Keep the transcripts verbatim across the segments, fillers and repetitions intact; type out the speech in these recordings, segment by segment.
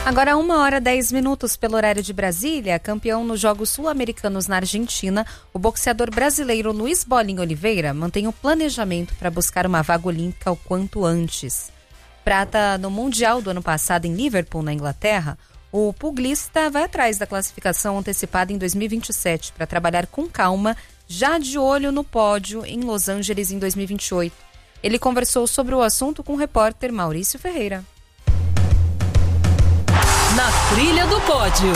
Agora uma hora dez minutos pelo horário de Brasília, campeão nos Jogos Sul-Americanos na Argentina, o boxeador brasileiro Luiz Bolinha Oliveira mantém o planejamento para buscar uma vaga olímpica o quanto antes. Prata no Mundial do ano passado em Liverpool, na Inglaterra, o pugilista vai atrás da classificação antecipada em dois mil e vinte e sete para trabalhar com calma, já de olho no pódio em Los Angeles em dois mil e vinte e oito. Ele conversou sobre o assunto com o repórter Maurício Ferreira. Na trilha do pódio.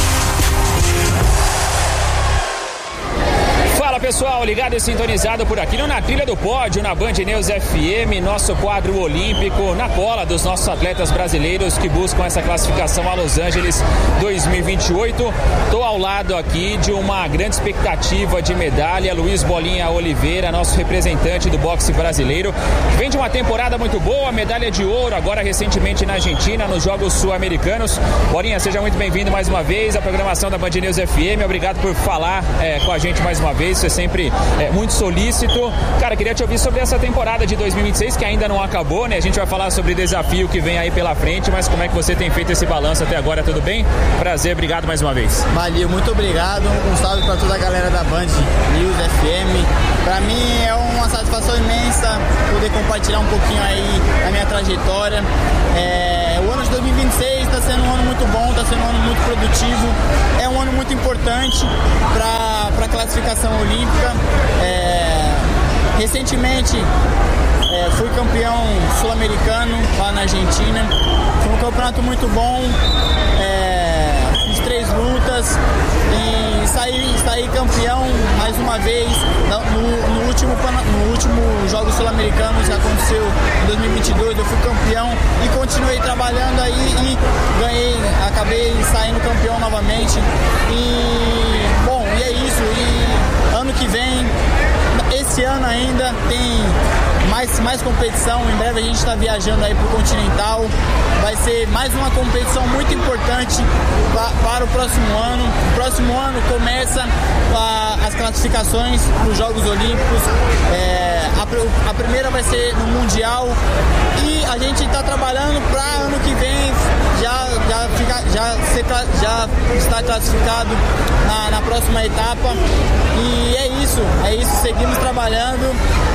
Fala pessoal, ligado e sintonizado por aqui no Na Trilha do Pódio, na Band News F M, nosso quadro olímpico, na cola dos nossos atletas brasileiros que buscam essa classificação a Los Angeles dois mil e vinte e oito. Estou ao lado aqui de uma grande expectativa de medalha, Luiz Bolinha Oliveira, nosso representante do boxe brasileiro. Vem de uma temporada muito boa, medalha de ouro agora recentemente na Argentina, nos Jogos Sul-Americanos. Bolinha, seja muito bem-vindo mais uma vez à programação da Band News F M. Obrigado por falar é, com a gente mais uma vez. Você é sempre é, muito solícito. Cara, queria te ouvir sobre essa temporada de dois mil e vinte e seis, que ainda não acabou, né? A gente vai falar sobre o desafio que vem aí pela frente, mas como é que você tem feito esse balanço até agora? Tudo bem? Prazer, obrigado mais uma vez. Valeu, muito obrigado. Um salve para toda a galera da Band News F M. Para mim é uma satisfação imensa poder compartilhar um pouquinho aí da minha trajetória. É, o ano de dois mil e vinte e seis está sendo um ano muito bom, está sendo um ano muito produtivo. É um ano muito importante para a classificação olímpica. É, recentemente é, fui campeão sul-americano lá na Argentina. Foi um campeonato muito bom. É, fiz três lutas e saí, saí campeão mais uma vez no, no, último, no último Jogos Sul-Americanos que aconteceu em dois mil e vinte e dois. Eu fui campeão e continuei trabalhando aí e ganhei, acabei saindo campeão novamente. E bom, e é isso. E ano que vem, esse ano ainda tem mais, mais competição. Em breve a gente está viajando aí para o Continental. Vai ser mais uma competição muito importante pra, para o próximo ano. O próximo ano começa a, as classificações para os Jogos Olímpicos. É, a, a primeira vai ser no Mundial e a gente está trabalhando para ano que vem já, já, fica, já, ser, já estar classificado na, na próxima etapa. E é isso, é isso, seguimos trabalhando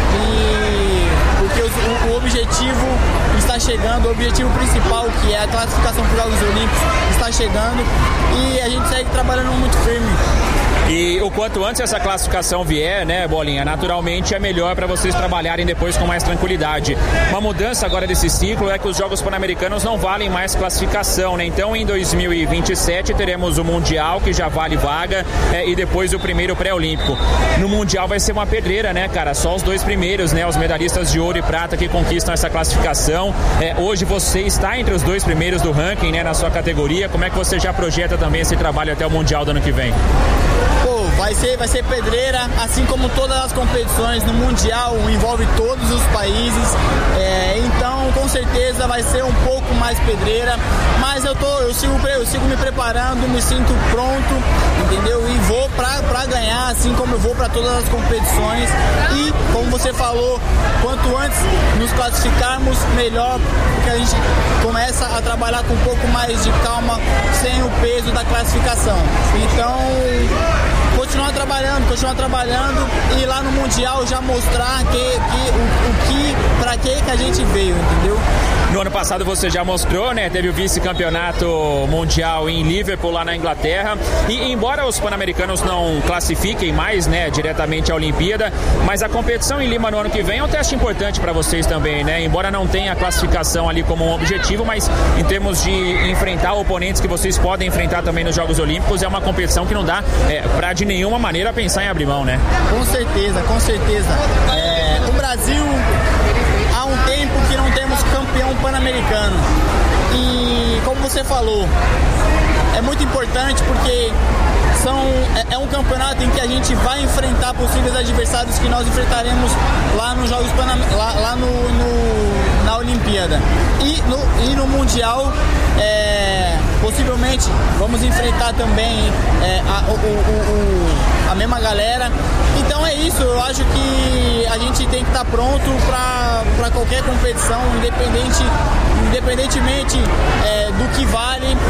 e porque o, o objetivo está chegando, o objetivo principal, que é a classificação para os Jogos Olímpicos, está chegando e a gente segue trabalhando muito firme. E o quanto antes essa classificação vier, né, Bolinha, naturalmente é melhor para vocês trabalharem depois com mais tranquilidade. Uma mudança agora desse ciclo é que os Jogos Pan-Americanos não valem mais classificação, né? Então em dois mil e vinte e sete teremos o Mundial, que já vale vaga, é, e depois o primeiro pré-olímpico. No Mundial vai ser uma pedreira, né, cara? Só os dois primeiros, né, os medalhistas de ouro e prata que conquistam essa classificação. É, hoje você está entre os dois primeiros do ranking, né, na sua categoria. Como é que você já projeta também esse trabalho até o Mundial do ano que vem? Pô, vai ser, vai ser pedreira, assim como todas as competições no Mundial, envolve todos os países, é, então com certeza vai ser um pouco mais pedreira, mas eu, tô, eu, sigo, eu sigo me preparando, me sinto pronto, entendeu? E vou pra, pra ganhar, assim como eu vou pra todas as competições e, como você falou, quanto antes nos classificarmos, melhor, porque a gente começa a trabalhar com um pouco mais de calma, sem o peso da classificação. Então, continuar trabalhando, continuar trabalhando e lá no Mundial já mostrar que, que, o, o que, pra que que a gente veio, entendeu? No ano passado você já mostrou, né? Teve o vice-campeonato mundial em Liverpool, lá na Inglaterra. E embora os pan-americanos não classifiquem mais, né, diretamente à Olimpíada, mas a competição em Lima no ano que vem é um teste importante para vocês também, né? Embora não tenha a classificação ali como um objetivo, mas em termos de enfrentar oponentes que vocês podem enfrentar também nos Jogos Olímpicos, é uma competição que não dá é, para de nenhuma maneira pensar em abrir mão, né? Com certeza, com certeza. É, o Brasil, há um tempo que não temos campeão pan-americano. E como você falou, é muito importante porque são, é, é um campeonato em que a gente vai enfrentar possíveis adversários que nós enfrentaremos lá nos Jogos Pan, lá, lá no, no, na Olimpíada. E no, e no Mundial, é, possivelmente vamos enfrentar também é, a, o, o, o, a mesma galera. Então é isso, eu acho que a gente tem que estar pronto para qualquer competição, independente, independentemente é, do que vale,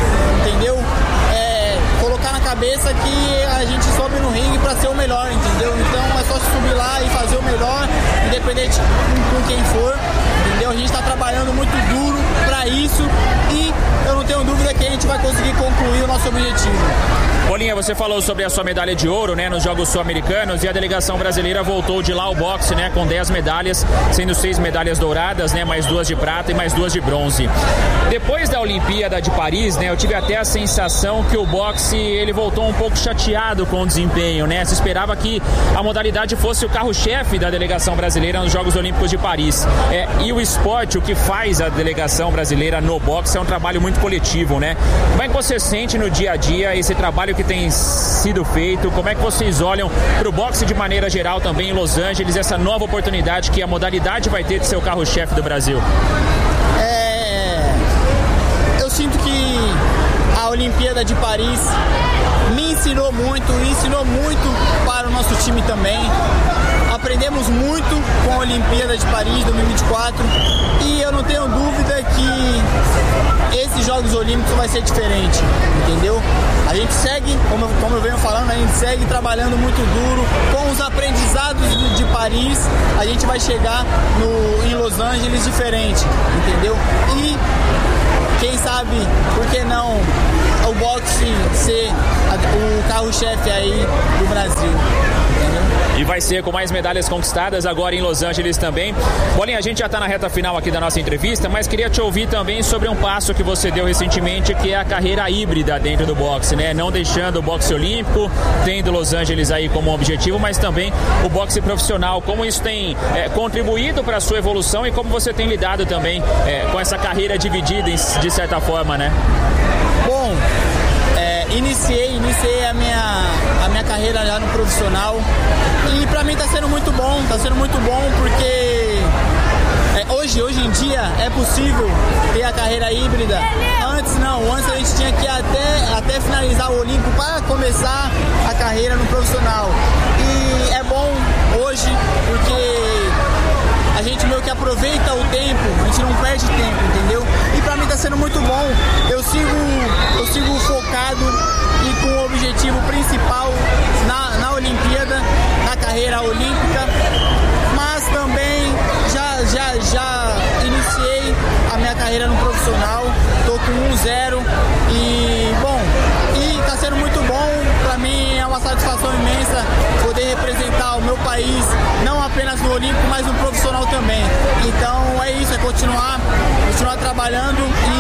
cabeça que a gente sobe no ringue para ser o melhor, entendeu? Então é só subir lá e fazer o melhor, independente com, com quem for, entendeu? A gente está trabalhando muito duro para isso e eu não tenho dúvida que a gente vai conseguir concluir o nosso objetivo. Bolinha, você falou sobre a sua medalha de ouro, né, nos Jogos Sul-Americanos, e a delegação brasileira voltou de lá ao boxe, né, com dez medalhas, sendo seis medalhas douradas, né, mais duas de prata e mais duas de bronze. Depois da Olimpíada de Paris, né, eu tive até a sensação que o boxe, ele voltou um pouco chateado com o desempenho, né, se esperava que a modalidade fosse o carro-chefe da delegação brasileira nos Jogos Olímpicos de Paris. É, e o esporte, o que faz a delegação brasileira no boxe é um trabalho muito coletivo, né? Como é que você sente no dia a dia esse trabalho que tem sido feito? Como é que vocês olham para o boxe de maneira geral também em Los Angeles, essa nova oportunidade que a modalidade vai ter de ser o carro-chefe do Brasil? É... Eu sinto que a Olimpíada de Paris me ensinou muito, ensinou muito para o nosso time também. Aprendemos muito com a Olimpíada de Paris dois mil e vinte e quatro e eu não tenho dúvida que esses Jogos Olímpicos vai ser diferente, entendeu? A gente segue, como, como eu venho falando, a gente segue trabalhando muito duro com os aprendizados de, de Paris, a gente vai chegar no, em Los Angeles diferente, entendeu? E quem sabe, por que não o boxe ser o carro-chefe aí do Brasil, entendeu? E vai ser com mais medalhas conquistadas agora em Los Angeles também. Bolinha, a gente já está na reta final aqui da nossa entrevista, mas queria te ouvir também sobre um passo que você deu recentemente, que é a carreira híbrida dentro do boxe, né? Não deixando o boxe olímpico, tendo Los Angeles aí como objetivo, mas também o boxe profissional. Como isso tem é, contribuído para a sua evolução e como você tem lidado também é, com essa carreira dividida de certa forma, né? Bom, é, iniciei, iniciei a minha, a minha carreira já no profissional e pra mim tá sendo muito bom, tá sendo muito bom porque é, hoje, hoje em dia é possível ter a carreira híbrida. Antes não, antes a gente tinha que ir até, até finalizar o Olímpico para começar a carreira no profissional. E é bom hoje porque a gente meio que aproveita o tempo, a gente não perde tempo, entendeu? E pra mim tá sendo muito bom. Eu sigo, eu sigo focado e com o objetivo principal na, na Olimpíada, na carreira olímpica, mas também já, já, já iniciei a minha carreira no profissional, tô com um zero e, bom, e tá sendo muito bom. Pra mim é uma satisfação imensa poder representar o meu país, não apenas no Olímpico, mas no profissional também. Então é isso, é continuar, continuar trabalhando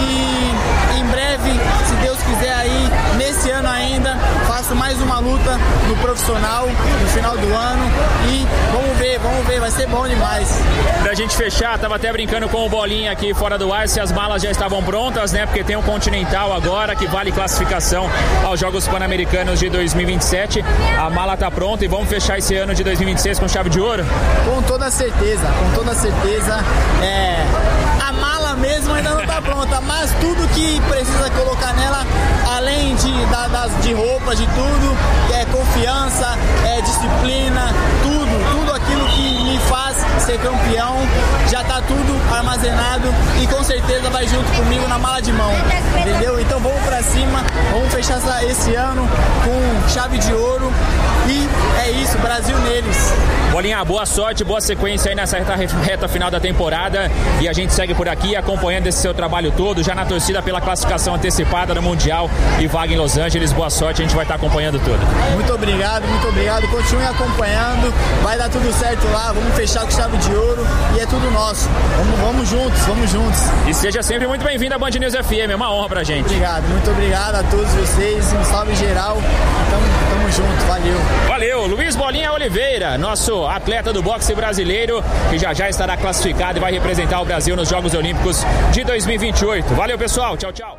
e em breve, se Deus quiser aí, nesse ano ainda, faço mais uma luta no profissional, no final do ano e vamos ver, vamos ver, vai ser bom demais. Pra gente fechar, tava até brincando com o Bolinha aqui fora do ar, se as malas já estavam prontas, né? Porque tem um Continental agora que vale classificação aos Jogos Pan-Americanos de dois mil e vinte e sete. A mala tá pronta e vamos fechar esse ano de dois mil e vinte e seis com chave de ouro? Com toda certeza, com toda certeza. É, a mala mesmo ainda não tá pronta, mas tudo que precisa colocar nela, além de, da, das, de roupas, de tudo, é confiança, é disciplina, tudo, tudo aquilo que me faz ser campeão, já tá tudo armazenado e com certeza vai junto comigo na mala de mão, entendeu? Então vamos pra cima, vamos fechar essa, esse ano com chave de ouro e é isso, Brasil neles. Bolinha, boa sorte, boa sequência aí nessa reta, reta final da temporada e a gente segue por aqui acompanhando esse seu trabalho todo, já na torcida pela classificação antecipada no Mundial e vaga em Los Angeles. Boa sorte, a gente vai estar acompanhando tudo. Muito obrigado, muito obrigado, continue acompanhando, vai dar tudo certo lá, vamos fechar com chave de ouro e é tudo nosso. Vamos, vamos juntos, vamos juntos. E seja sempre muito bem-vindo à Band News F M, é uma honra pra gente. Obrigado, muito obrigado a todos vocês, um salve geral, tamo, tamo junto, valeu. Valeu, Luiz Bolinha Oliveira, nosso atleta do boxe brasileiro, que já já estará classificado e vai representar o Brasil nos Jogos Olímpicos de dois mil e vinte e oito. Valeu, pessoal, tchau, tchau.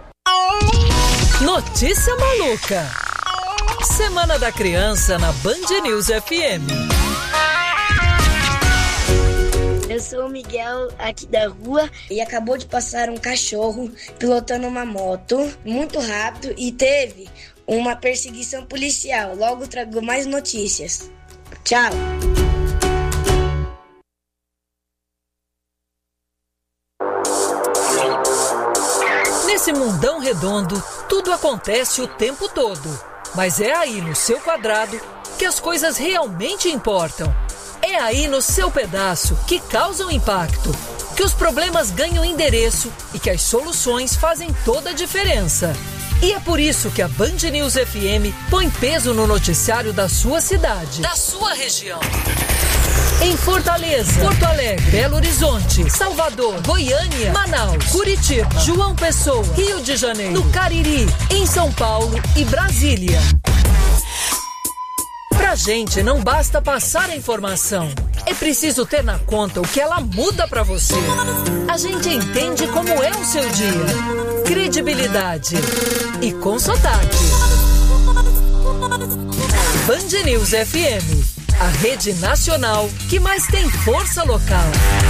Notícia maluca. Semana da Criança na Band News F M. Eu sou o Miguel, aqui da rua, e acabou de passar um cachorro pilotando uma moto muito rápido e teve uma perseguição policial. Logo trago mais notícias. Tchau! Nesse mundão redondo, tudo acontece o tempo todo. Mas é aí no seu quadrado que as coisas realmente importam. É aí no seu pedaço que causam impacto, que os problemas ganham endereço e que as soluções fazem toda a diferença. E é por isso que a Band News F M põe peso no noticiário da sua cidade, da sua região. Em Fortaleza, Porto Alegre, Belo Horizonte, Salvador, Goiânia, Manaus, Curitiba, João Pessoa, Rio de Janeiro, no Cariri, em São Paulo e Brasília. Pra gente não basta passar a informação, é preciso ter na conta o que ela muda pra você. A gente entende como é o seu dia. Credibilidade e com sotaque. Band News F M, a rede nacional que mais tem força local.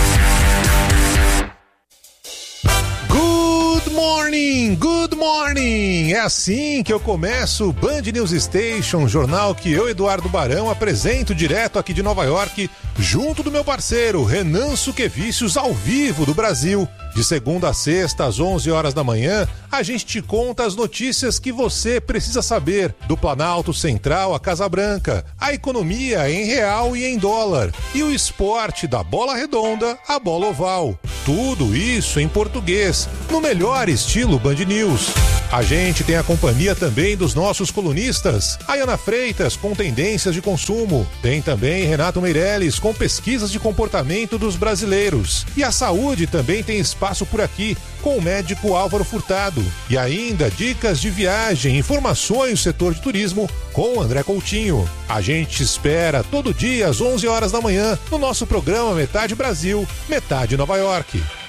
Good morning, good morning! É assim que eu começo o Band News Station, jornal que eu, Eduardo Barão, apresento direto aqui de Nova York, junto do meu parceiro Renan Suquevicius, ao vivo do Brasil. De segunda a sexta, às onze horas da manhã, a gente te conta as notícias que você precisa saber do Planalto Central à Casa Branca, a economia em real e em dólar, e o esporte da bola redonda à bola oval. Tudo isso em português, no melhor estilo Band News. A gente tem a companhia também dos nossos colunistas, a Ana Freitas com tendências de consumo, tem também Renato Meirelles com pesquisas de comportamento dos brasileiros, e a saúde também tem espaço por aqui com o médico Álvaro Furtado, e ainda dicas de viagem, informações do setor de turismo com André Coutinho. A gente espera todo dia às onze horas da manhã no nosso programa Metade Brasil, Metade Nova York.